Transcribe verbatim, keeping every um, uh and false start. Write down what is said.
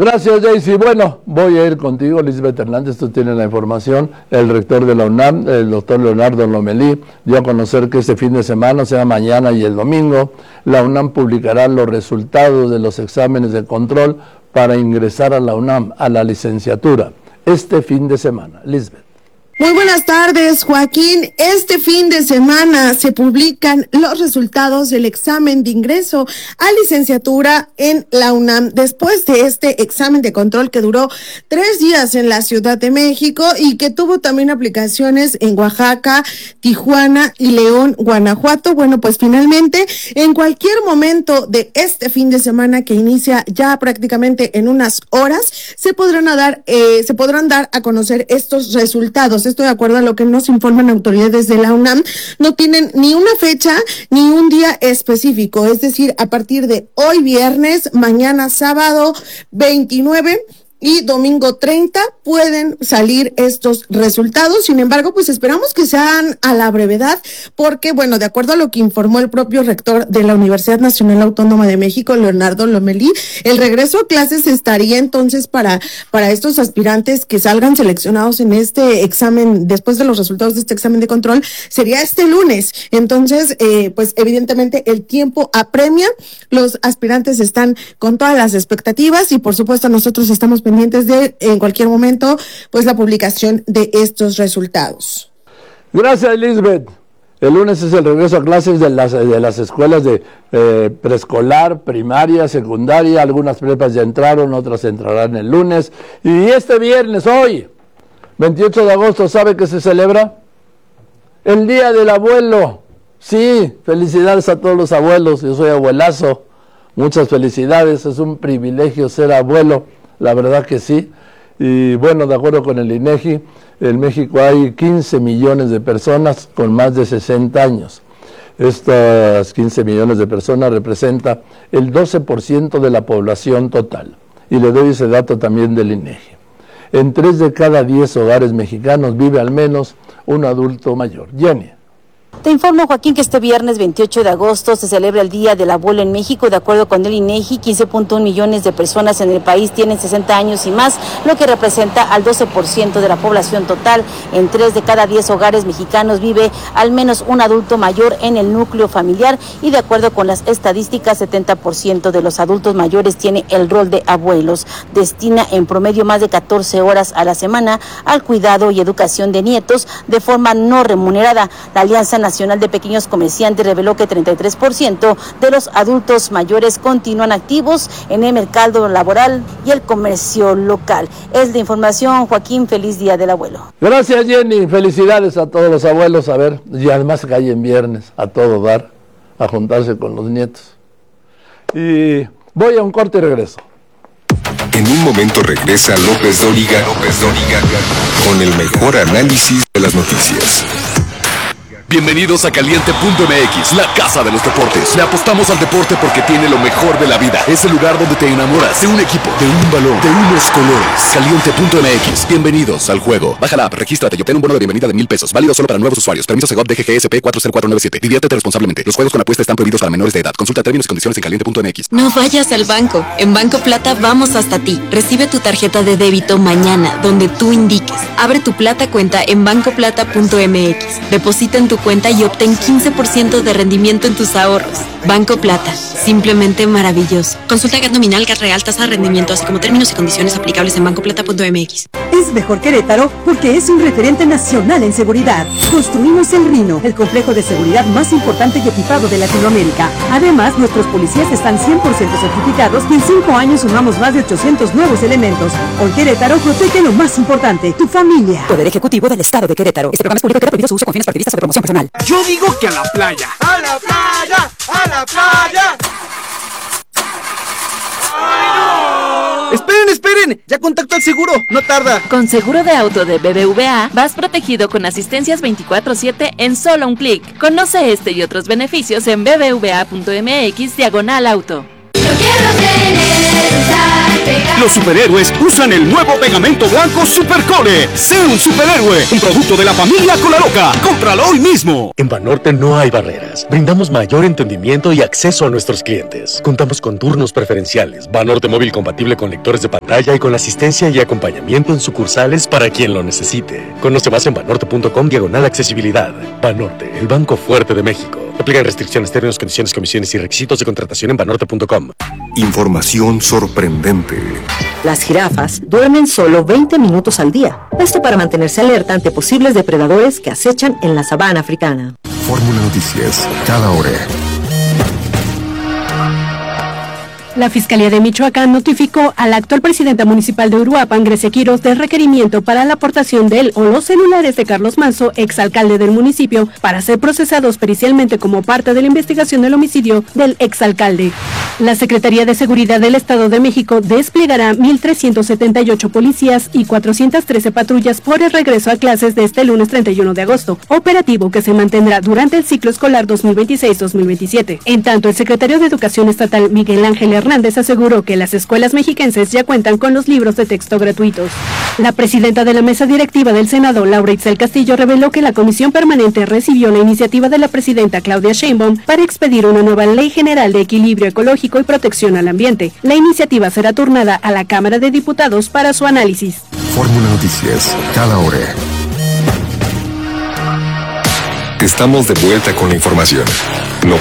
Gracias, Daisy. Bueno, voy a ir contigo, Lisbeth Hernández, tú tienes la información. El rector de la UNAM, el doctor Leonardo Lomelí, dio a conocer que este fin de semana, o sea, mañana y el domingo, la UNAM publicará los resultados de los exámenes de control para ingresar a la UNAM, a la licenciatura, este fin de semana. Lisbeth. Muy buenas tardes, Joaquín. Este fin de semana se publican los resultados del examen de ingreso a licenciatura en la UNAM. Después de este examen de control que duró tres días en la Ciudad de México y que tuvo también aplicaciones en Oaxaca, Tijuana y León, Guanajuato. Bueno, pues finalmente, en cualquier momento de este fin de semana que inicia ya prácticamente en unas horas, se podrán dar, eh, se podrán dar a conocer estos resultados. Esto de acuerdo a lo que nos informan autoridades de la UNAM, no tienen ni una fecha ni un día específico, es decir, a partir de hoy viernes, mañana sábado veintinueve y domingo treinta pueden salir estos resultados. Sin embargo, pues esperamos que sean a la brevedad, porque, bueno, de acuerdo a lo que informó el propio rector de la Universidad Nacional Autónoma de México, Leonardo Lomelí, el regreso a clases estaría entonces para, para estos aspirantes que salgan seleccionados en este examen, después de los resultados de este examen de control, sería este lunes. Entonces, eh, pues evidentemente el tiempo apremia, los aspirantes están con todas las expectativas y por supuesto nosotros estamos pendientes de, en cualquier momento, pues la publicación de estos resultados. Gracias, Lisbeth. El lunes es el regreso a clases de las, de las escuelas de eh, preescolar, primaria, secundaria. Algunas prepas ya entraron, otras entrarán el lunes. Y este viernes, hoy, veintiocho de agosto, ¿sabe qué se celebra? El Día del Abuelo. Sí, felicidades a todos los abuelos. Yo soy abuelazo. Muchas felicidades. Es un privilegio ser abuelo. La verdad que sí. Y bueno, de acuerdo con el INEGI, en México hay quince millones de personas con más de sesenta años. Estas quince millones de personas representan el doce por ciento de la población total. Y le doy ese dato también del INEGI. En tres de cada diez hogares mexicanos vive al menos un adulto mayor. Jenny. Te informo, Joaquín, que este viernes veintiocho de agosto se celebra el Día del Abuelo en México. De acuerdo con el INEGI, quince punto uno millones de personas en el país tienen sesenta años y más, lo que representa al doce por ciento de la población total. En tres de cada diez hogares mexicanos vive al menos un adulto mayor en el núcleo familiar y de acuerdo con las estadísticas, setenta por ciento de los adultos mayores tiene el rol de abuelos. Destina en promedio más de catorce horas a la semana al cuidado y educación de nietos de forma no remunerada. La Alianza Nacional de Pequeños Comerciantes reveló que treinta y tres por ciento de los adultos mayores continúan activos en el mercado laboral y el comercio local. Es la información, Joaquín. Feliz Día del Abuelo. Gracias, Jenny. Felicidades a todos los abuelos. A ver, y además cae en viernes, a todo dar, a juntarse con los nietos. Y voy a un corte y regreso. En un momento regresa López Dóriga, López Dóriga con el mejor análisis de las noticias. Bienvenidos a Caliente punto M X, la casa de los deportes. Le apostamos al deporte porque tiene lo mejor de la vida. Es el lugar donde te enamoras de un equipo, de un balón, de unos colores. Caliente punto M X. Bienvenidos al juego. Baja la app, regístrate y obtén un bono de bienvenida de mil pesos. Válido solo para nuevos usuarios. Permiso Segov D G G S P cuatro cero cuatro nueve siete. Diviértete responsablemente. Los juegos con apuesta están prohibidos para menores de edad. Consulta términos y condiciones en Caliente punto M X. No vayas al banco. En Banco Plata vamos hasta ti. Recibe tu tarjeta de débito mañana, donde tú indiques. Abre tu Plata cuenta en banco plata punto M X. Deposita en tu cuenta y obtén quince por ciento de rendimiento en tus ahorros. Banco Plata, simplemente maravilloso. Consulta G A T nominal, G A T real, tasa de rendimiento, así como términos y condiciones aplicables en banco plata punto M X. Es mejor Querétaro porque es un referente nacional en seguridad. Construimos el Rino, el complejo de seguridad más importante y equipado de Latinoamérica. Además, nuestros policías están cien por ciento certificados y en cinco años sumamos más de ochocientos nuevos elementos. Hoy Querétaro protege lo más importante, tu familia. Poder Ejecutivo del Estado de Querétaro. Este programa es público y queda prohibido su uso con fines partidistas o de promoción personal. Yo digo que a la playa. ¡A la playa! ¡A la playa! ¡Ay, no! ¡Esperen, esperen! ¡Ya contacto al seguro! ¡No tarda! Con seguro de auto de B B V A, vas protegido con asistencias veinticuatro siete en solo un clic. Conoce este y otros beneficios en b b v a punto m x diagonal auto. Yo quiero tener Los superhéroes usan el nuevo pegamento blanco Supercole. Sé un superhéroe, un producto de la familia Colaroca. ¡Cómpralo hoy mismo! En Banorte no hay barreras. Brindamos mayor entendimiento y acceso a nuestros clientes. Contamos con turnos preferenciales, Banorte móvil compatible con lectores de pantalla y con asistencia y acompañamiento en sucursales para quien lo necesite. Conoce más en banorte.com diagonal accesibilidad. Banorte, el banco fuerte de México. Aplican restricciones, términos, condiciones, comisiones y requisitos de contratación en banorte punto com. Información sorprendente. Las jirafas duermen solo veinte minutos al día. Esto para mantenerse alerta ante posibles depredadores que acechan en la sabana africana. Fórmula Noticias, cada hora. La Fiscalía de Michoacán notificó a la actual presidenta municipal de Uruapan, Grecia Quiroz, del requerimiento para la aportación de él o los celulares de Carlos Manso, exalcalde del municipio, para ser procesados pericialmente como parte de la investigación del homicidio del exalcalde. La Secretaría de Seguridad del Estado de México desplegará mil trescientos setenta y ocho policías y cuatrocientas trece patrullas por el regreso a clases de este lunes treinta y uno de agosto, operativo que se mantendrá durante el ciclo escolar dos mil veintiséis dos mil veintisiete. En tanto, el secretario de Educación Estatal, Miguel Ángel Hernández, aseguró que las escuelas mexiquenses ya cuentan con los libros de texto gratuitos. La presidenta de la mesa directiva del Senado, Laura Itzel Castillo, reveló que la comisión permanente recibió la iniciativa de la presidenta Claudia Sheinbaum para expedir una nueva ley general de equilibrio ecológico y protección al ambiente. La iniciativa será turnada a la Cámara de Diputados para su análisis. Fórmula Noticias, cada hora. Estamos de vuelta con la información. No